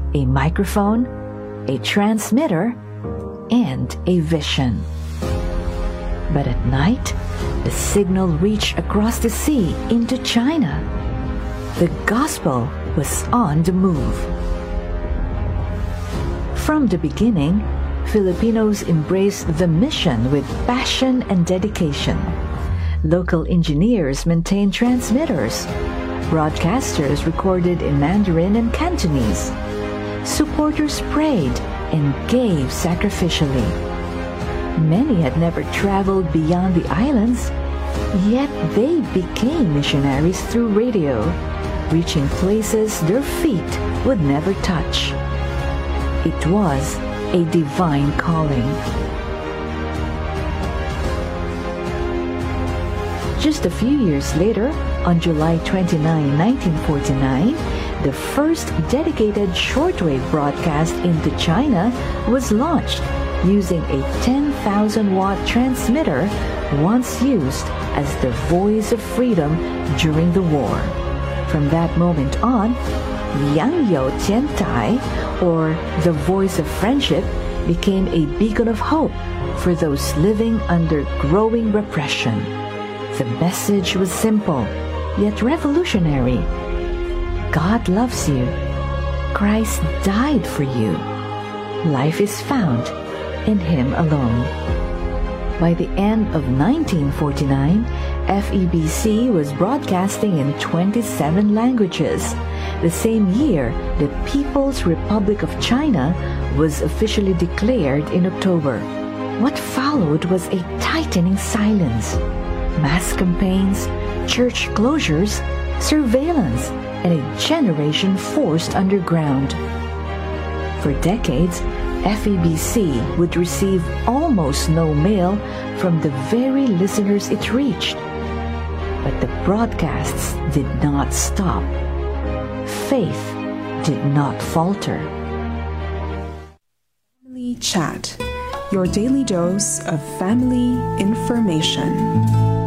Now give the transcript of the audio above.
a microphone, a transmitter, and a vision. But at night, the signal reached across the sea into China. The gospel was on the move. From the beginning, Filipinos embraced the mission with passion and dedication. Local engineers maintained transmitters. Broadcasters recorded in Mandarin and Cantonese. Supporters prayed and gave sacrificially. Many had never traveled beyond the islands, yet they became missionaries through radio, reaching places their feet would never touch. It was a divine calling. Just a few years later, on July 29, 1949, the first dedicated shortwave broadcast into China was launched using a 10,000-watt transmitter once used as the voice of freedom during the war. From that moment on, Liang You Tiantai, or the voice of friendship, became a beacon of hope for those living under growing repression. The message was simple, yet revolutionary. God loves you. Christ died for you. Life is found in Him alone. By the end of 1949, FEBC was broadcasting in 27 languages. The same year, the People's Republic of China was officially declared in October. What followed was a tightening silence. Mass campaigns, church closures, surveillance, and a generation forced underground. For decades, FEBC would receive almost no mail from the very listeners it reached. But the broadcasts did not stop. Faith did not falter. Family Chat, your daily dose of family information.